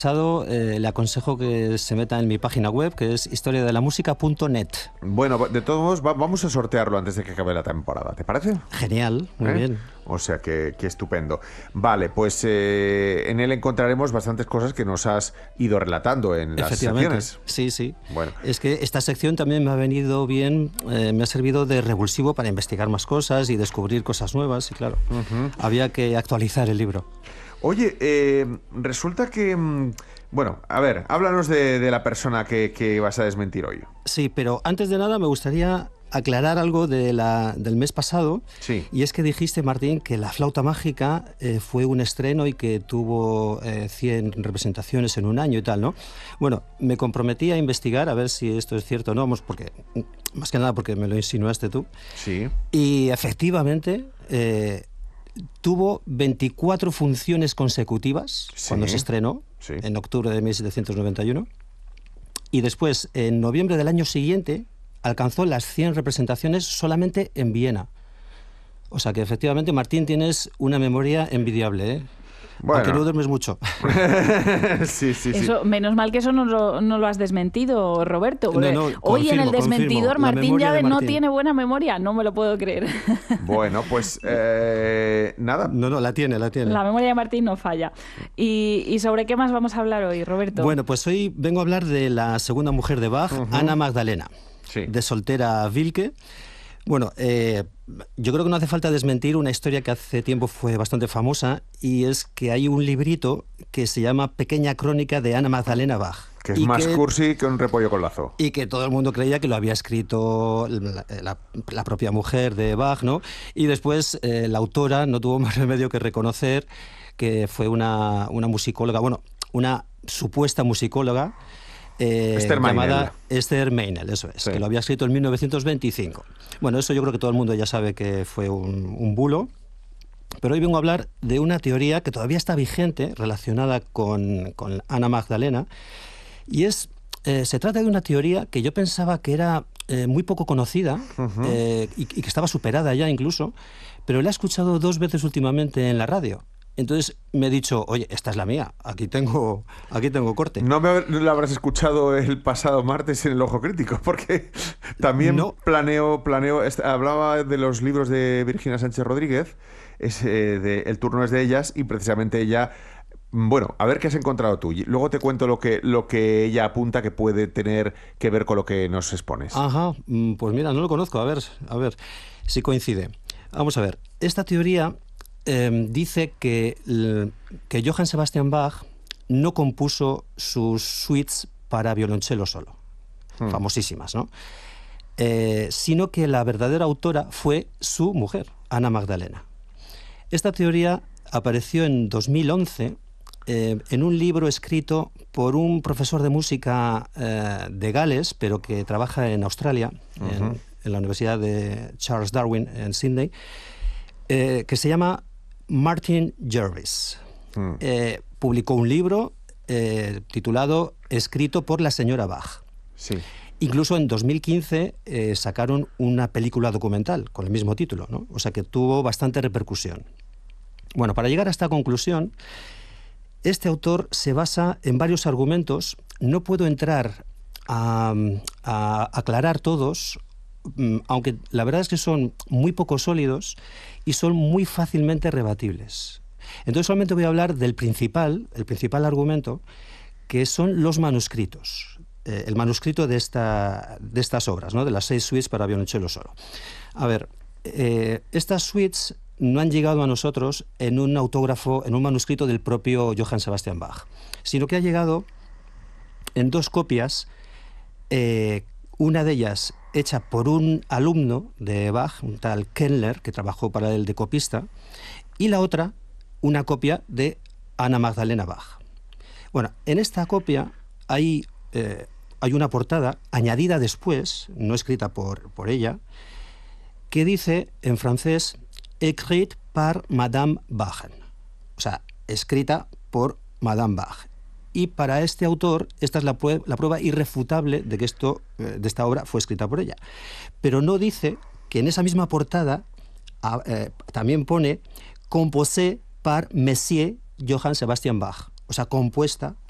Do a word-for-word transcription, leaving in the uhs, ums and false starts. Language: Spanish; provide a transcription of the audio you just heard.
Eh, le aconsejo que se meta en mi página web, que es historia de la música punto net. Bueno, de todos modos, va, vamos a sortearlo antes de que acabe la temporada, ¿te parece? Genial, muy ¿Eh? bien. O sea que, que estupendo. Vale, pues eh, en él encontraremos bastantes cosas que nos has ido relatando en las secciones. Sí, sí. Bueno. Es que esta sección también me ha venido bien, eh, me ha servido de revulsivo para investigar más cosas y descubrir cosas nuevas, y claro, uh-huh. había que actualizar el libro. Oye, eh, resulta que... Bueno, a ver, háblanos de, de la persona que, que vas a desmentir hoy. Sí, pero antes de nada me gustaría aclarar algo de la, del mes pasado. Sí. Y es que dijiste, Martín, que La Flauta Mágica eh, fue un estreno y que tuvo eh, cien representaciones en un año y tal, ¿no? Bueno, me comprometí a investigar a ver si esto es cierto o no, vamos, porque, más que nada porque me lo insinuaste tú. Sí. Y efectivamente... Eh, tuvo veinticuatro funciones consecutivas sí, cuando se estrenó, sí. en octubre de mil setecientos noventa y uno, y después, en noviembre del año siguiente, alcanzó las cien representaciones solamente en Viena. O sea que efectivamente, Martín, tienes una memoria envidiable, ¿eh? Bueno. Aunque no duermes mucho. sí, sí, eso, sí. Menos mal que eso no lo, no lo has desmentido, Roberto. No, no, hoy confirmo, en el desmentidor confirmo. Martín ya de no Martín. tiene buena memoria. No me lo puedo creer. Bueno, pues eh, nada. No, no, la tiene, la tiene. La memoria de Martín no falla. ¿Y, y sobre qué más vamos a hablar hoy, Roberto? Bueno, pues hoy vengo a hablar de la segunda mujer de Bach, uh-huh. Ana Magdalena, sí. de soltera Wilke. Bueno, eh, yo creo que no hace falta desmentir una historia que hace tiempo fue bastante famosa, y es que hay un librito que se llama Pequeña Crónica de Ana Magdalena Bach. Que es más que, cursi que un repollo con lazo. Y que todo el mundo creía que lo había escrito la, la, la propia mujer de Bach, ¿no? Y después eh, la autora no tuvo más remedio que reconocer que fue una, una musicóloga, bueno, una supuesta musicóloga, Eh, Esther llamada Esther Meinel, eso es, sí. que lo había escrito en mil novecientos veinticinco. Bueno, eso yo creo que todo el mundo ya sabe que fue un, un bulo, pero hoy vengo a hablar de una teoría que todavía está vigente relacionada con, con Ana Magdalena, y es, eh, se trata de una teoría que yo pensaba que era eh, muy poco conocida, uh-huh. eh, y, y que estaba superada ya incluso, pero la he escuchado dos veces últimamente en la radio. Entonces me he dicho, oye, esta es la mía, aquí tengo, aquí tengo corte. No me lo habrás escuchado el pasado martes en El Ojo Crítico, porque también no. planeo, planeo, hablaba de los libros de Virginia Sánchez Rodríguez, es, eh, de, el turno es de ellas, y precisamente ella... Bueno, a ver qué has encontrado tú. Luego te cuento lo que, lo que ella apunta que puede tener que ver con lo que nos expones. Ajá, pues mira, no lo conozco, a ver, a ver si coincide. Vamos a ver, esta teoría... Eh, dice que, que Johann Sebastian Bach no compuso sus suites para violonchelo solo, hmm. famosísimas, ¿no? Eh, sino que la verdadera autora fue su mujer, Ana Magdalena. Esta teoría apareció en dos mil once eh, en un libro escrito por un profesor de música eh, de Gales, pero que trabaja en Australia, uh-huh. en, en la Universidad de Charles Darwin en Sydney, eh, que se llama Martin Jervis. Mm. Eh, publicó un libro eh, titulado Escrito por la señora Bach. Sí. Incluso en dos mil quince eh, sacaron una película documental con el mismo título, ¿no? O sea que tuvo bastante repercusión. Bueno, para llegar a esta conclusión, este autor se basa en varios argumentos. No puedo entrar a, a aclarar todos, aunque la verdad es que son muy poco sólidos y son muy fácilmente rebatibles. Entonces solamente voy a hablar del principal, el principal argumento, que son los manuscritos. Eh, el manuscrito de, esta, de estas obras, ¿no? De las seis suites para violonchelo solo. A ver, eh, estas suites no han llegado a nosotros en un autógrafo, en un manuscrito del propio Johann Sebastian Bach, sino que ha llegado en dos copias, eh, una de ellas hecha por un alumno de Bach, un tal Kellner, que trabajó para él de copista, y la otra, una copia de Ana Magdalena Bach. Bueno, en esta copia hay, eh, hay una portada añadida después, no escrita por, por ella, que dice en francés «Écrite par Madame Bach», o sea, escrita por Madame Bach. Y para este autor, esta es la prueba, la prueba irrefutable de que esto, de esta obra fue escrita por ella. Pero no dice que en esa misma portada eh, también pone «composée par Monsieur Johann Sebastian Bach», o sea, compuesta